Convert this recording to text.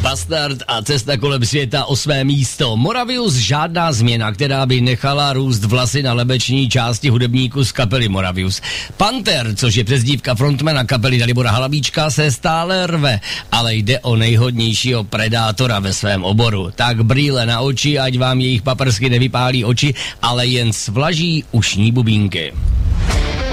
Bastard a cesta kolem světa 8. místo. Moravius žádná změna, která by nechala růst vlasy na lebeční části hudebníků z kapely Moravius. Panther, což je přezdívka frontmana kapely Dalibora Halabíčka, se stále rve, ale jde o nejhodnějšího predátora ve svém oboru. Tak brýle na oči, ať vám jejich paprsky nevypálí oči, ale jen svlaží ušní bubínky.